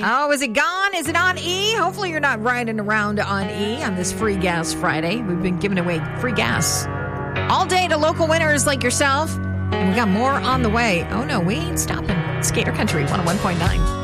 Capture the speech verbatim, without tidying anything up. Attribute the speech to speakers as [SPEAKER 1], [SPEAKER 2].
[SPEAKER 1] Oh, is it gone? Is it on E? Hopefully you're not riding around on E on this Free Gas Friday. We've been giving away free gas all day to local winners like yourself. And we got more on the way. Oh, no, we ain't stopping. Skater Country one oh one point nine.